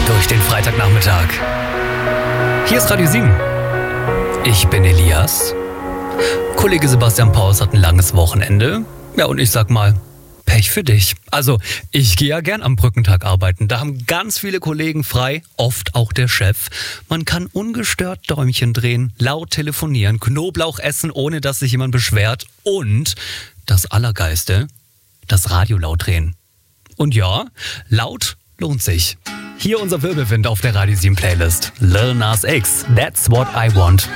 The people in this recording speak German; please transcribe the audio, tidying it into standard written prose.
durch den Freitagnachmittag. Hier ist Radio 7. Ich bin Elias. Kollege Sebastian Paus hat ein langes Wochenende. Ja, und ich sag mal, Pech für dich. Also, ich gehe ja gern am Brückentag arbeiten. Da haben ganz viele Kollegen frei, oft auch der Chef. Man kann ungestört Däumchen drehen, laut telefonieren, Knoblauch essen, ohne dass sich jemand beschwert. Und das Allergeiste, das Radio laut drehen. Und ja, laut lohnt sich. Hier unser Wirbelwind auf der Radio 7 Playlist. Lil Nas X, That's What I Want.